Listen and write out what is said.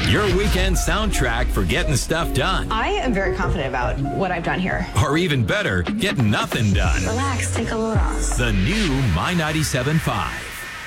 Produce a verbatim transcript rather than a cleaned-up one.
Your weekend soundtrack for getting stuff done. I am very confident about what I've done here. Or even better, getting nothing done. Relax, take a load off. The new My ninety-seven point five.